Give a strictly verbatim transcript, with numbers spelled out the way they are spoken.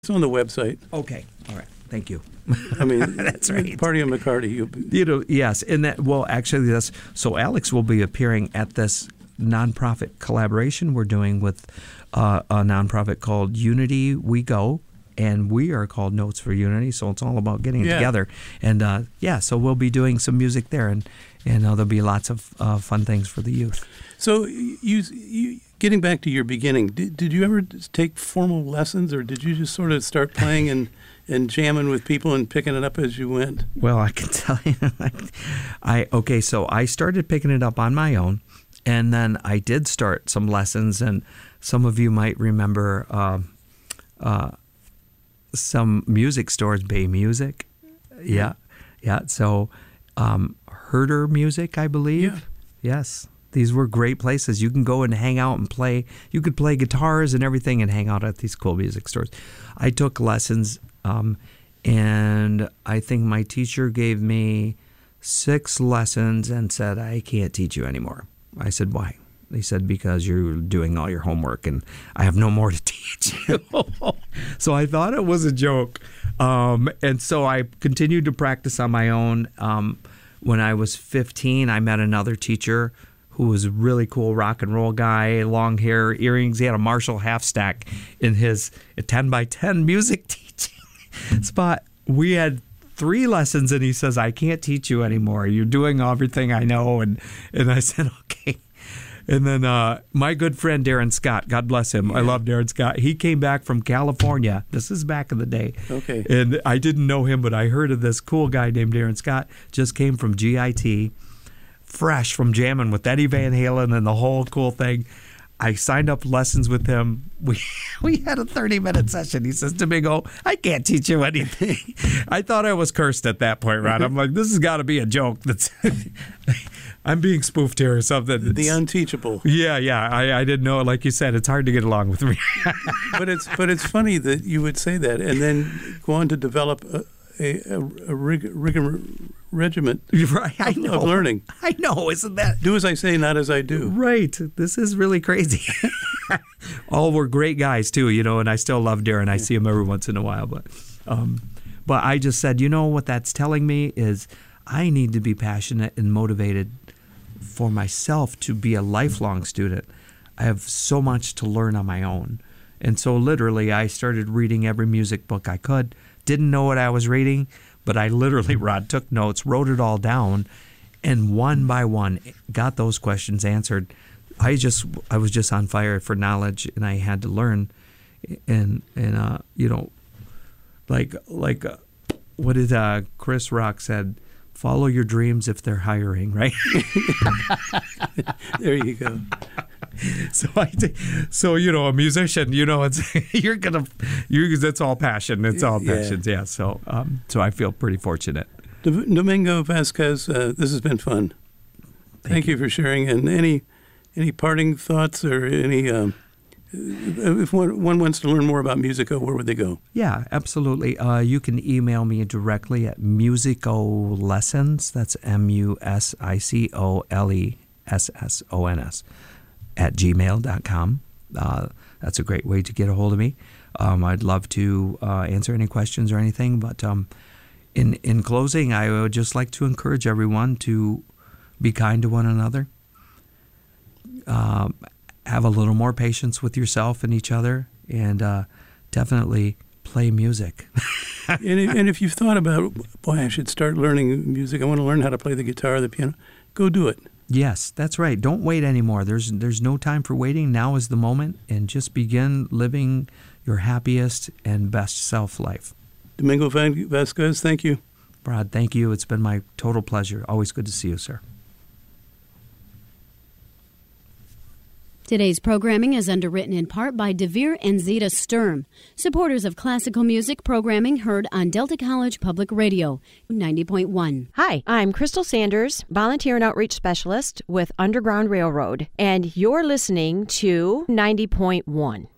It's on the website. Okay. All right. Thank you. I mean, that's right. Party of McCarty. You, you know, yes, and that. Well, actually, that's so. Alex will be appearing at this nonprofit collaboration we're doing with uh, a nonprofit called Unity We Go, and we are called Notes for Unity. So it's all about getting Yeah. together, and uh, yeah, so we'll be doing some music there, and and uh, there'll be lots of uh, fun things for the youth. So you, you getting back to your beginning, did, did you ever take formal lessons, or did you just sort of start playing and, and jamming with people and picking it up as you went? Well, I can tell you, I okay. So I started picking it up on my own, and then I did start some lessons. And some of you might remember uh, uh, some music stores, Bay Music, yeah, yeah. So um, Herder Music, I believe, Yeah. yes. These were great places. You can go and hang out and play. You could play guitars and everything and hang out at these cool music stores. I took lessons, um, and I think my teacher gave me six lessons and said, I can't teach you anymore. I said, why? He said, because you're doing all your homework and I have no more to teach you. So I thought it was a joke. Um, and so I continued to practice on my own. Um, when I was fifteen, I met another teacher who was a really cool rock and roll guy, long hair, earrings. He had a Marshall half stack in his ten by ten music teaching spot. We had three lessons, and he says, I can't teach you anymore. You're doing everything I know. And, and I said, okay. And then uh, my good friend Darren Scott, God bless him. Yeah. I love Darren Scott. He came back from California. This is back in the day. Okay. And I didn't know him, but I heard of this cool guy named Darren Scott. Just came from G I T. Fresh from jamming with Eddie Van Halen and the whole cool thing. I signed up lessons with him. We we had a thirty-minute session. He says, Domingo, I can't teach you anything. I thought I was cursed at that point, Ron. I'm like, this has got to be a joke. That's I'm being spoofed here or something. The unteachable. Yeah, yeah. I, I didn't know. Like you said, it's hard to get along with me. but it's but it's funny that you would say that and then go on to develop a a, a, a rig, rigor regiment right, I know. of learning. I know, isn't that? Do as I say, not as I do. Right. This is really crazy. All were great guys, too, you know, and I still love Darren. I see him every once in a while. But, um, but I just said, you know, what that's telling me is I need to be passionate and motivated for myself to be a lifelong student. I have so much to learn on my own. And so literally I started reading every music book I could. Didn't know what I was reading, but I literally, Rod, took notes, wrote it all down, and one by one got those questions answered. I just, I was just on fire for knowledge, and I had to learn. And and uh, you know, like like uh, what did uh, Chris Rock said? Follow your dreams if they're hiring, right? There you go. So I, so you know, a musician, you know, it's you're gonna, you it's all passion, it's all passions, yeah. yeah so, um, so I feel pretty fortunate. Domingo Vasquez, uh, this has been fun. Thank, Thank you. you for sharing. And any, any parting thoughts or any, um, if one, one wants to learn more about Musico, where would they go? Yeah, absolutely. Uh, you can email me directly at Musico Lessons. That's M U S I C O L E S S O N S. at gmail dot com. Uh, that's a great way to get a hold of me. Um, I'd love to uh, answer any questions or anything. But um, in in closing, I would just like to encourage everyone to be kind to one another. Uh, have a little more patience with yourself and each other, and uh, definitely play music. and, if, and if you've thought about, boy, I should start learning music. I want to learn how to play the guitar, the piano. Go do it. Yes, that's right. Don't wait anymore. There's there's no time for waiting. Now is the moment, and just begin living your happiest and best self life. Domingo Vasquez, thank you. Brad, thank you. It's been my total pleasure. Always good to see you, sir. Today's programming is underwritten in part by DeVere and Zeta Sturm, supporters of classical music programming heard on Delta College Public Radio, ninety point one. Hi, I'm Crystal Sanders, volunteer and outreach specialist with Underground Railroad, and you're listening to ninety point one.